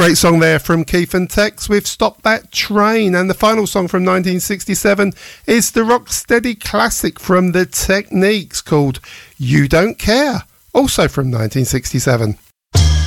Great song there from Keith and Tex with Stop That Train. And the final song from 1967 is the rocksteady classic from the Techniques called You Don't Care, also from 1967.